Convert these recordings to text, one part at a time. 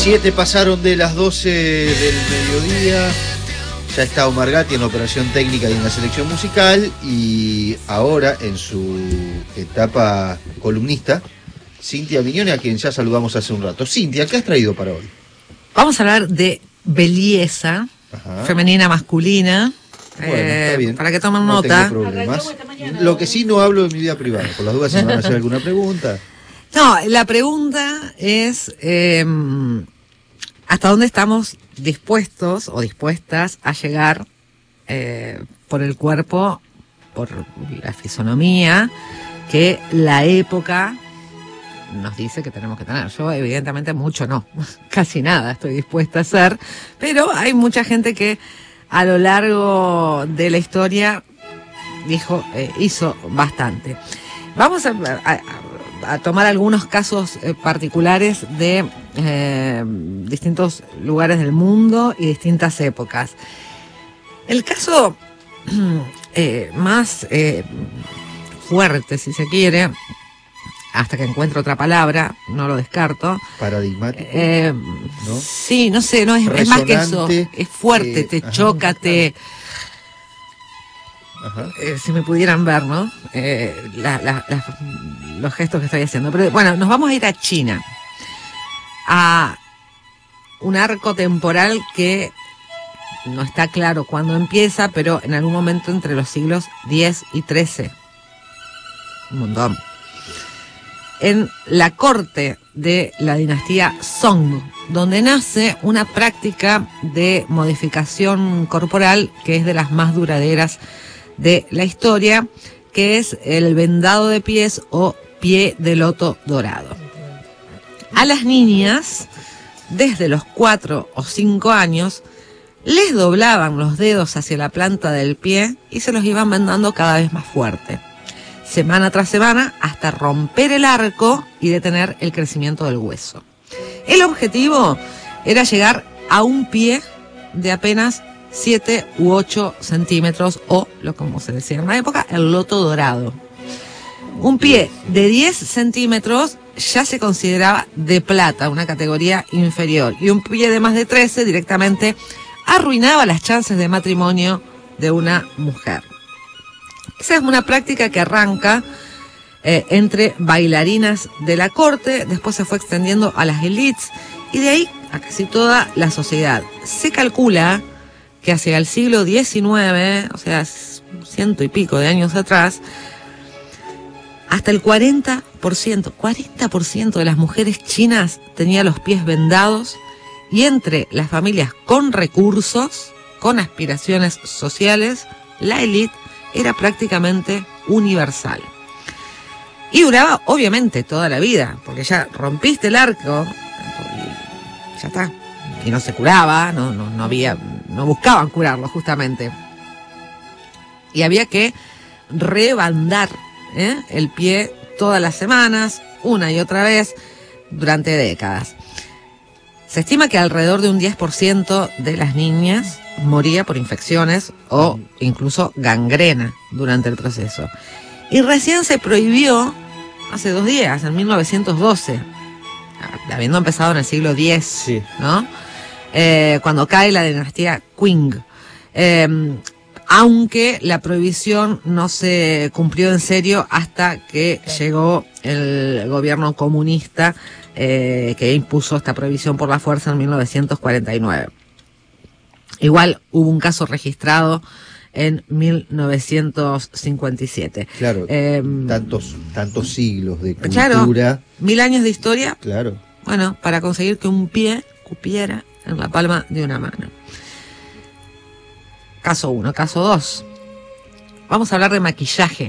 7 pasaron de las 12 del mediodía. Ya está Omar Gatti en la operación técnica y en la selección musical. Y ahora, en su etapa columnista, Cintia Viñone, a quien ya saludamos hace un rato. Cintia, ¿qué has traído para hoy? Vamos a hablar de belleza, femenina, masculina. Bueno, está bien. Para que tomen no nota. Tengo problemas. Lo que sí, no hablo de mi vida privada. Por las dudas, si me van a hacer alguna pregunta. No, la pregunta es ¿hasta dónde estamos dispuestos o dispuestas a llegar por el cuerpo, por la fisonomía que la época nos dice que tenemos que tener? Yo evidentemente mucho no, casi nada estoy dispuesta a hacer, pero hay mucha gente que a lo largo de la historia hizo bastante. Vamos a tomar algunos casos particulares de distintos lugares del mundo y distintas épocas. El caso más fuerte, si se quiere, hasta que encuentre otra palabra, no lo descarto. Paradigmático, ¿no? Sí, no sé, no es más que eso. Es fuerte, te choca, te... si me pudieran ver, ¿no? Los gestos que estoy haciendo. Pero bueno, nos vamos a ir a China. A un arco temporal que no está claro cuándo empieza, pero en algún momento entre los siglos X y XIII. Un montón. En la corte de la dinastía Song, donde nace una práctica de modificación corporal que es de las más duraderas de la historia, que es el vendado de pies o pie de loto dorado. A las niñas, desde los 4 o 5 años, les doblaban los dedos hacia la planta del pie y se los iban vendando cada vez más fuerte, semana tras semana, hasta romper el arco y detener el crecimiento del hueso. El objetivo era llegar a un pie de apenas 7 u 8 centímetros, o, como se decía en la época, el loto dorado. Un pie de 10 centímetros ya se consideraba de plata, una categoría inferior, y un pie de más de 13 directamente arruinaba las chances de matrimonio de una mujer. Esa es una práctica que arranca entre bailarinas de la corte, después se fue extendiendo a las élites y de ahí a casi toda la sociedad. Se calcula que hacia el siglo XIX, o sea, 100 y pico de años atrás, hasta el 40% de las mujeres chinas tenía los pies vendados, y entre las familias con recursos, con aspiraciones sociales, la élite era prácticamente universal. Y duraba, obviamente, toda la vida, porque ya rompiste el arco, y ya está. Y no se curaba, no buscaban curarlo, justamente. Y había que rebandar el pie todas las semanas, una y otra vez, durante décadas. Se estima que alrededor de un 10% de las niñas moría por infecciones o incluso gangrena durante el proceso. Y recién se prohibió hace 2 días, en 1912, habiendo empezado en el siglo X, sí, ¿no? Cuando cae la dinastía Qing. Aunque la prohibición no se cumplió en serio hasta que llegó el gobierno comunista, que impuso esta prohibición por la fuerza en 1949. Igual hubo un caso registrado en 1957. Claro, tantos siglos de cultura. Claro, 1000 años de historia. Claro. Bueno, para conseguir que un pie cupiera en la palma de una mano. Caso 1. Caso 2. Vamos a hablar de maquillaje.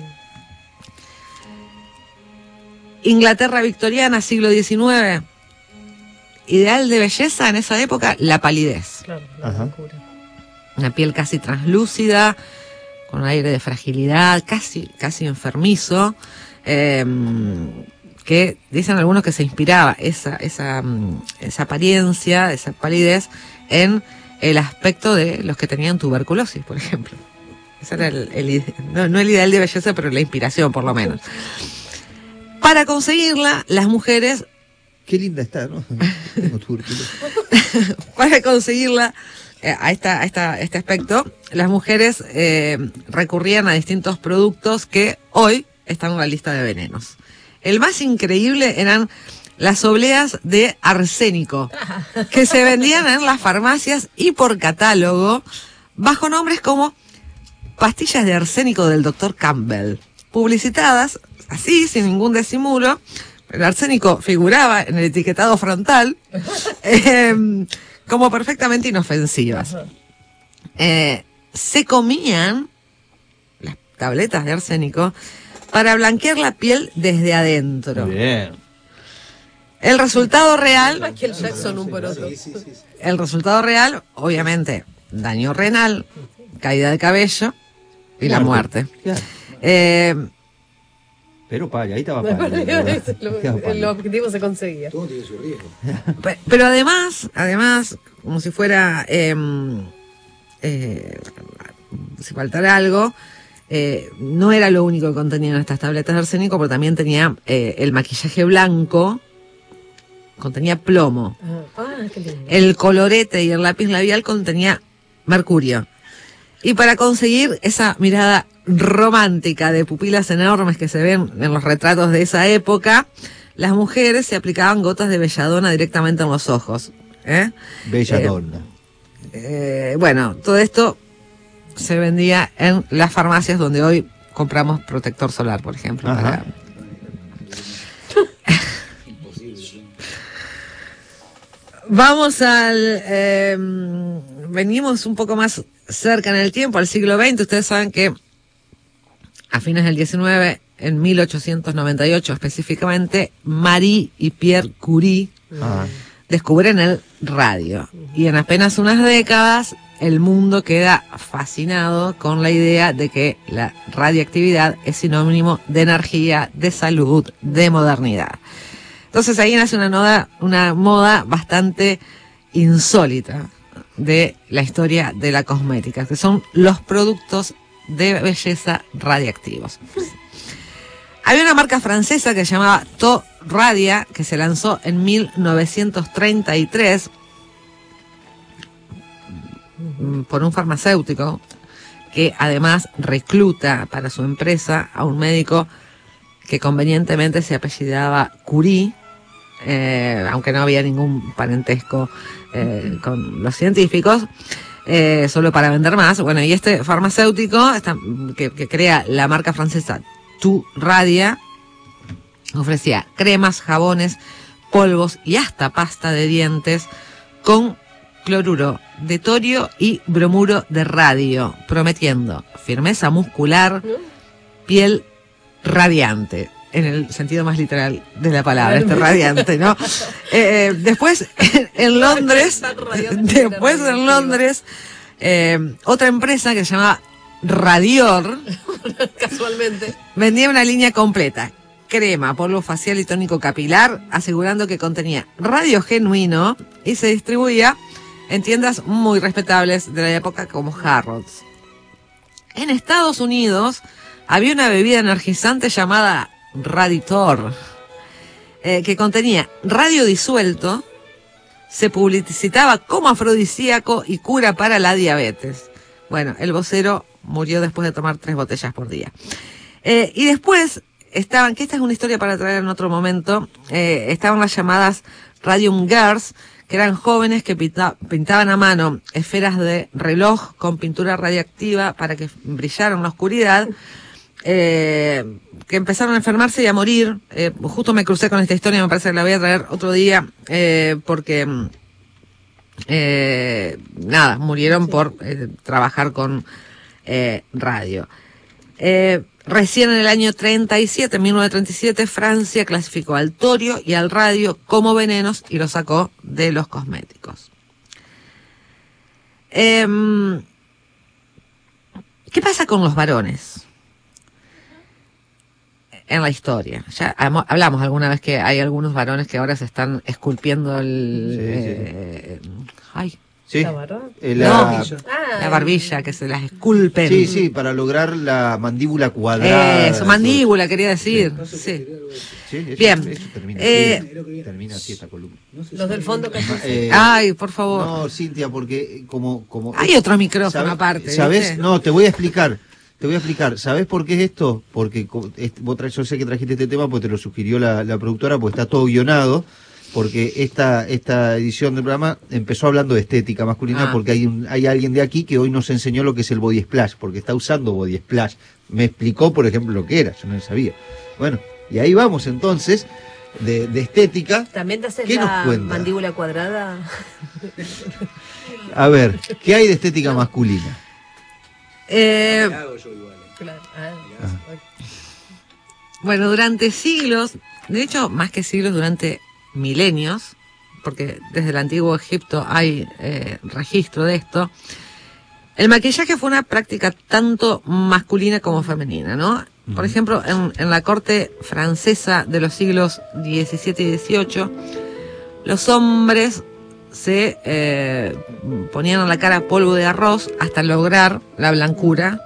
Inglaterra victoriana, siglo XIX. Ideal de belleza en esa época, la palidez. Claro, una piel casi translúcida, con un aire de fragilidad, casi enfermizo, que dicen algunos que se inspiraba esa apariencia, esa palidez, en el aspecto de los que tenían tuberculosis, por ejemplo. Ese era no el ideal de belleza, pero la inspiración, por lo menos. Para conseguirla, las mujeres Qué linda está, ¿no? Tengo tuberculosis. Para conseguirla, a este aspecto, las mujeres recurrían a distintos productos que hoy están en la lista de venenos. El más increíble eran las obleas de arsénico, que se vendían en las farmacias y por catálogo, bajo nombres como pastillas de arsénico del Dr. Campbell, publicitadas así, sin ningún disimulo. El arsénico figuraba en el etiquetado frontal como perfectamente inofensivas. Se comían las tabletas de arsénico para blanquear la piel desde adentro. Bien. El resultado real... Michael Jackson un poroto. El resultado real, obviamente, daño renal, caída de cabello y la muerte. Claro. Pero para, ahí estaba para. El objetivo se conseguía. Todo tiene su riesgo. Pero además, como si fuera, si faltara algo, no era lo único que contenían estas tabletas de arsénico, pero también tenía el maquillaje blanco, contenía plomo. Qué lindo. El colorete y el lápiz labial contenía mercurio. Y para conseguir esa mirada romántica de pupilas enormes que se ven en los retratos de esa época, las mujeres se aplicaban gotas de belladona directamente en los ojos. Belladonna. Bueno, todo esto se vendía en las farmacias donde hoy compramos protector solar, por ejemplo. Ajá. Vamos venimos un poco más cerca en el tiempo, al siglo XX. Ustedes saben que a fines del XIX, en 1898 específicamente, Marie y Pierre Curie descubren el radio. Y en apenas unas décadas, el mundo queda fascinado con la idea de que la radiactividad es sinónimo de energía, de salud, de modernidad. Entonces ahí nace una moda bastante insólita de la historia de la cosmética, que son los productos de belleza radiactivos. Había una marca francesa que se llamaba To Radia, que se lanzó en 1933 por un farmacéutico que además recluta para su empresa a un médico que convenientemente se apellidaba Curie, aunque no había ningún parentesco con los científicos, solo para vender más. Bueno, y este farmacéutico que crea la marca francesa Tu Radia ofrecía cremas, jabones, polvos y hasta pasta de dientes con cloruro de torio y bromuro de radio, prometiendo firmeza muscular, piel radiante, en el sentido más literal de la palabra, radiante, ¿no? Después en Londres, otra empresa que se llamaba Radior, casualmente, vendía una línea completa: crema, polvo facial y tónico capilar, asegurando que contenía radio genuino, y se distribuía en tiendas muy respetables de la época como Harrods. En Estados Unidos había una bebida energizante llamada Raditor, que contenía radio disuelto, se publicitaba como afrodisíaco y cura para la diabetes. Bueno, el vocero murió después de tomar 3 botellas por día. Y después estaban, que esta es una historia para traer en otro momento, estaban las llamadas Radium Girls, que eran jóvenes que pintaban a mano esferas de reloj con pintura radiactiva para que brillaran en la oscuridad, que empezaron a enfermarse y a morir. Justo me crucé con esta historia, me parece que la voy a traer otro día, porque murieron por trabajar con radio. Recién en el año 1937, Francia clasificó al torio y al radio como venenos y los sacó de los cosméticos. ¿Qué pasa con los varones en la historia? Ya hablamos alguna vez que hay algunos varones que ahora se están esculpiendo Sí. ¿La barba? La barbilla, que se las esculpen. Sí, sí, para lograr la mandíbula cuadrada. Su mandíbula, quería decir. Sí. Sí, eso, Bien. Eso termina así esta columna. Los del fondo casi. Ay, por favor. No, Cintia, porque como hay otro micrófono aparte. ¿Sabés? ¿Viste? No, te voy a explicar. ¿Sabés por qué es esto? Porque yo sé que trajiste este tema porque te lo sugirió la productora, porque está todo guionado. Porque esta edición del programa empezó hablando de estética masculina, porque hay alguien de aquí que hoy nos enseñó lo que es el body splash, porque está usando body splash. Me explicó, por ejemplo, lo que era, yo no lo sabía. Bueno, y ahí vamos entonces, de estética. ¿También te haces ¿Qué nos la cuenta? mandíbula cuadrada? A ver, ¿qué hay de estética masculina? Claro. Bueno, durante siglos, de hecho, más que siglos, durante milenios, porque desde el antiguo Egipto hay registro de esto, el maquillaje fue una práctica tanto masculina como femenina, ¿no? Por ejemplo, en la corte francesa de los siglos XVII y XVIII, los hombres se ponían en la cara polvo de arroz hasta lograr la blancura.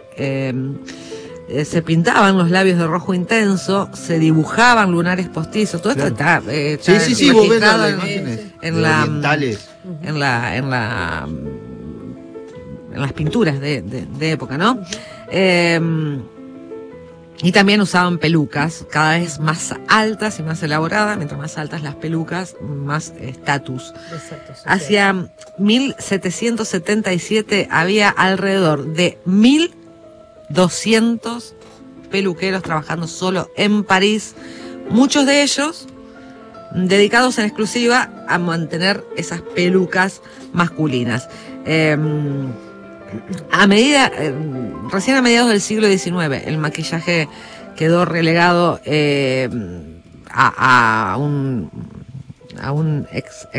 Se pintaban los labios de rojo intenso, se dibujaban lunares postizos, todo esto está Sí, vos ves registrado las imágenes en las pinturas de época, ¿no? Y también usaban pelucas cada vez más altas y más elaboradas. Mientras más altas las pelucas, más estatus. Hacia 1777 había alrededor de 1.200 peluqueros trabajando solo en París, muchos de ellos dedicados en exclusiva a mantener esas pelucas masculinas. Recién a mediados del siglo XIX, el maquillaje quedó relegado a un